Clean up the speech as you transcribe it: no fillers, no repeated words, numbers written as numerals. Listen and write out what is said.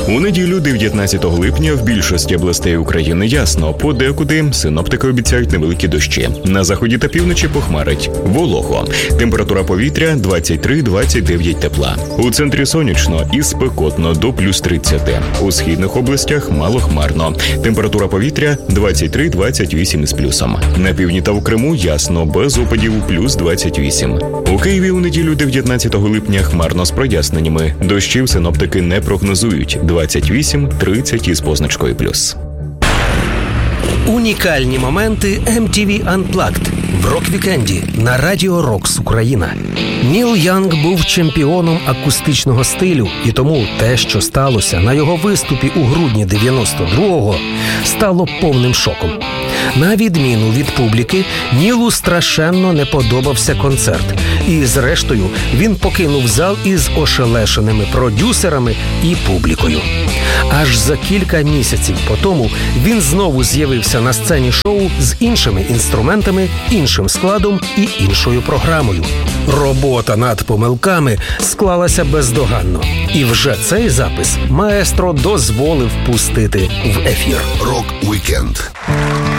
У неділю 19 липня в більшості областей України ясно, подекуди синоптики обіцяють невеликі дощі. На заході та півночі похмарить, волого. Температура повітря 23-29 тепла. У центрі сонячно і спекотно до плюс 30. У східних областях малохмарно. Температура повітря 23-28 з плюсом. На півдні та в Криму ясно, без опадів плюс 28. У Києві у неділю 19 липня хмарно з проясненнями. Дощів синоптики не прогнозують. 28-30 із позначкою плюс. Унікальні моменти MTV Unplugged в рок-вікенді на Радіо Рокс Україна. Ніл Янг був чемпіоном акустичного стилю, і тому те, що сталося на його виступі у грудні 92-го, стало повним шоком. На відміну від публіки, Нілу страшенно не подобався концерт. І, зрештою, він покинув зал із ошелешеними продюсерами і публікою. Аж за кілька місяців по тому він знову з'явився на сцені шоу з іншими інструментами, іншим складом і іншою програмою. Робота над помилками склалася бездоганно. І вже цей запис маестро дозволив пустити в ефір. Рок-вікенд.